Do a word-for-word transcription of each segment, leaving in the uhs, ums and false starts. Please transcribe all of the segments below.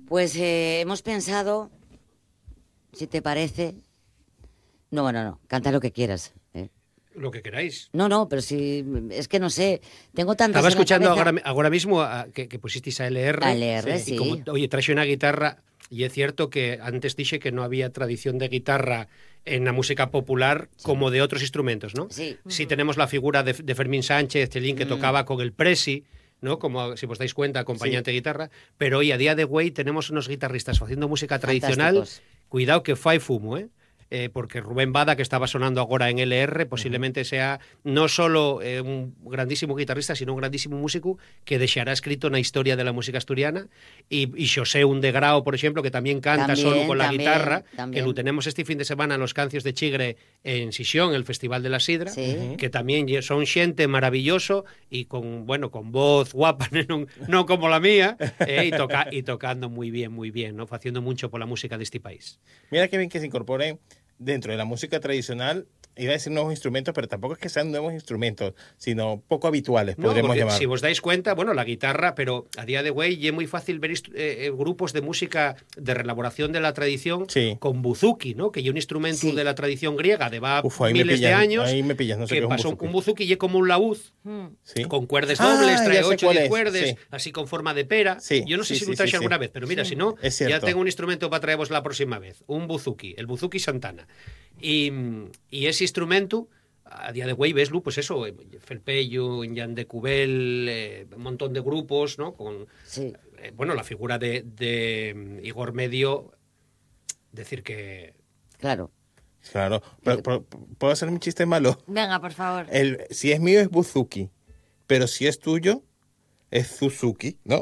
Pues eh, hemos pensado, si te parece... No, bueno, no, canta lo que quieras. ¿eh? Lo que queráis. No, no, pero si... Es que no sé, tengo tantas Estaba en la escuchando cabeza. ahora, ahora mismo a, que, que pusisteis a L R. A L R, sí. sí. Y como, oye, traes una guitarra, y es cierto que antes dije que no había tradición de guitarra en la música popular sí. como de otros instrumentos, ¿no? Sí. Sí tenemos la figura de, de Fermín Sánchez, Chelín, que mm. tocaba con el Presi, ¿no? Como, si os dais cuenta, acompañante sí. de guitarra, pero hoy, a día de hoy, tenemos unos guitarristas haciendo música tradicional. Cuidado que fai fumo, ¿eh? Eh, porque Rubén Bada, que estaba sonando ahora en L R, posiblemente uh-huh. sea no solo eh, un grandísimo guitarrista, sino un grandísimo músico que deixará escrito na historia de la música asturiana. Y, y Xosé Undegrao, por ejemplo, que también canta también, solo con la también, guitarra, también. que lo tenemos este fin de semana en los Cancios de Chigre en Sisión, el Festival de la Sidra, sí. que también son xente maravilloso y con, bueno, con voz guapa, no, no como la mía, eh, y, toca, y tocando muy bien, muy bien, ¿no? Haciendo mucho por la música de este país. Mira qué bien que se incorpore dentro de la música tradicional, iba a decir nuevos instrumentos, pero tampoco es que sean nuevos instrumentos, sino poco habituales, no, podríamos llamar. Si os dais cuenta, bueno, la guitarra, pero a día de hoy es muy fácil ver eh, grupos de música de reelaboración de la tradición sí. con buzuki, ¿no? Que es un instrumento sí. de la tradición griega de va Uf, miles pillas, de años. Ahí me pillas, no sé que qué es un pasó buzuki. Un buzuki es como un laúd, ¿Sí? con cuerdas dobles, ah, trae ocho o diez cuerdas, sí. así con forma de pera. Sí, Yo no sé sí, si sí, lo traes sí, alguna sí. vez, pero mira, sí. si no, es ya tengo un instrumento para traeros la próxima vez, un buzuki, el buzuki Santana. Y, y ese instrumento, a día de hoy, veslo, pues eso, Felpeyo, Jan de Cubel, eh, un montón de grupos, ¿no? Con, sí. eh, bueno, la figura de, de Igor Medio, decir que... Claro. Claro. Pero, pero, ¿puedo hacer un chiste malo? Venga, por favor. El, si es mío es buzuki, pero si es tuyo es Suzuki, ¿no?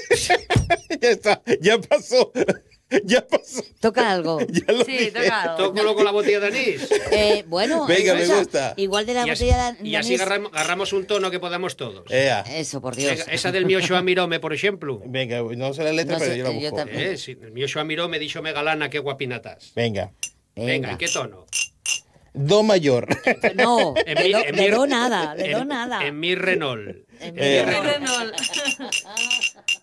Ya está, ya pasó. Ya pasó. Toca algo. Sí, dije. toca algo. Tócalo con la botella de anís. Eh, bueno, venga, esa, me gusta. Igual de la y botella así, de anís. Y así agarramos, agarramos un tono que podamos todos. Ea. Eso, por Dios. Venga, esa del mío Xoa Mirome, por ejemplo. Venga, no sé la letra, no pero sé, yo la yo busco. Eh, sí, el mío Xoa Mirome, dicho me galana, qué guapinatas. Venga. Venga. Venga, ¿en qué tono? Do mayor. No, en de, mi, do, en de mi, do nada, de en, do nada. En mi Renault. En mi Renault.